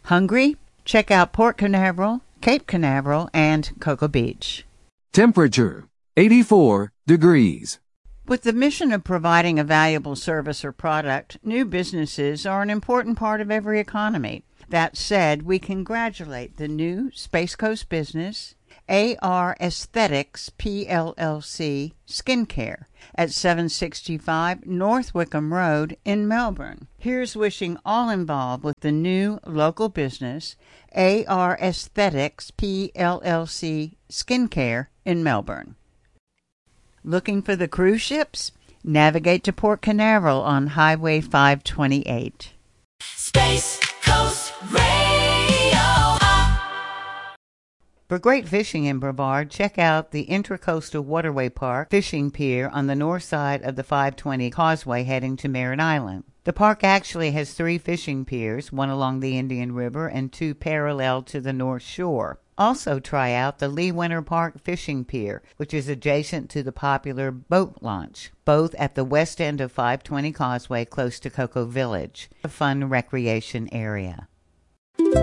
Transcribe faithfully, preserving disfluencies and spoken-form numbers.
Hungry? Check out Port Canaveral, Cape Canaveral, and Cocoa Beach. Temperature, eighty-four degrees. With the mission of providing a valuable service or product, new businesses are an important part of every economy. That said, we congratulate the new Space Coast business, A R Aesthetics P L L C Skincare at seven sixty-five North Wickham Road in Melbourne. Here's wishing all involved with the new local business, A R Aesthetics P L L C Skincare in Melbourne. Looking for the cruise ships? Navigate to Port Canaveral on Highway five twenty-eight. Space Coast Radio. For great fishing in Brevard, check out the Intracoastal Waterway Park Fishing Pier on the north side of the five twenty Causeway heading to Merritt Island. The park actually has three fishing piers, one along the Indian River and two parallel to the North Shore. Also try out the Lee Winter Park Fishing Pier, which is adjacent to the popular boat launch, both at the west end of five twenty Causeway close to Cocoa Village, a fun recreation area.